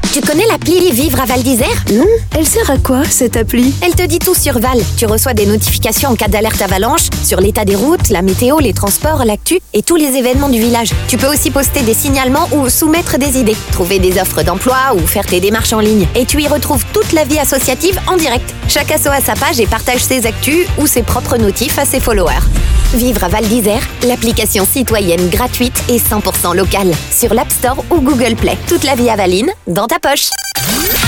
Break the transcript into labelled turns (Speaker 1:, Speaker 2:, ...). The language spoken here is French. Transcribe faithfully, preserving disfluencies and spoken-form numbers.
Speaker 1: Tu connais l'appli Vivre à Val d'Isère?
Speaker 2: Non, elle sert à quoi cette appli?
Speaker 1: Elle te dit tout sur Val. Tu reçois des notifications en cas d'alerte avalanche sur l'état des routes, la météo, les transports, l'actu et tous les événements du village. Tu peux aussi poster des signalements ou soumettre des idées, trouver des offres d'emploi ou faire tes démarches en ligne. Et tu y retrouves toute la vie associative en direct. Chaque asso a sa page et partage ses actus ou ses propres notifs à ses followers. Vivre à Val d'Isère, l'application citoyenne gratuite et cent pour cent locale. Sur l'App Store ou Google Play. Toute la vie avaline dans ta poche.